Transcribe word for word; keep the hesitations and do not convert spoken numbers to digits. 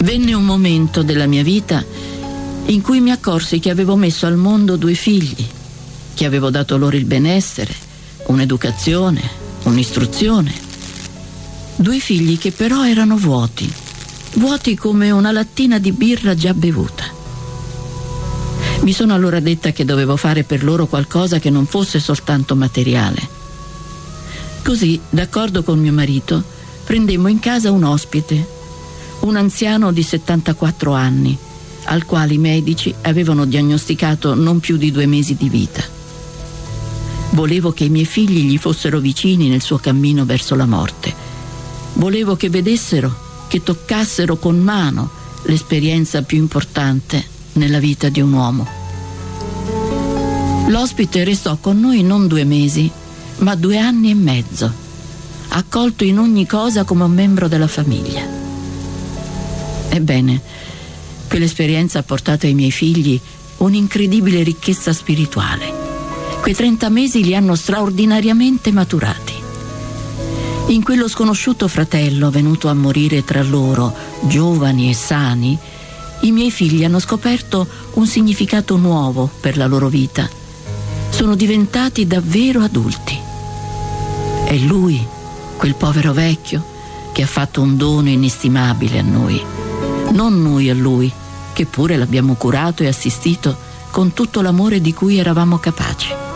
Venne un momento della mia vita in cui mi accorsi che avevo messo al mondo due figli, che avevo dato loro il benessere, un'educazione, un'istruzione. Due figli che però erano vuoti, vuoti come una lattina di birra già bevuta. Mi sono allora detta che dovevo fare per loro qualcosa che non fosse soltanto materiale. Così, d'accordo con mio marito, prendemmo in casa un ospite, un anziano di settantaquattro anni, al quale i medici avevano diagnosticato non più di due mesi di vita. Volevo che i miei figli gli fossero vicini nel suo cammino verso la morte. Volevo che vedessero, che toccassero con mano l'esperienza più importante nella vita di un uomo. L'ospite restò con noi non due mesi, ma due anni e mezzo, accolto in ogni cosa come un membro della famiglia. Ebbene, quell'esperienza ha portato ai miei figli un'incredibile ricchezza spirituale. Quei trenta mesi li hanno straordinariamente maturati. In quello sconosciuto fratello venuto a morire tra loro, giovani e sani, i miei figli hanno scoperto un significato nuovo per la loro vita. Sono diventati davvero adulti. È lui, quel povero vecchio, che ha fatto un dono inestimabile a noi. Non noi a lui, che pure l'abbiamo curato e assistito con tutto l'amore di cui eravamo capaci.